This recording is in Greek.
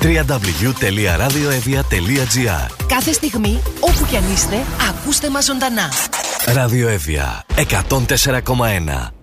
www.radioevia.gr. Κάθε στιγμή, όπου κι αν είστε, ακούστε μας ζωντανά. Ραδιοέβια 104,1.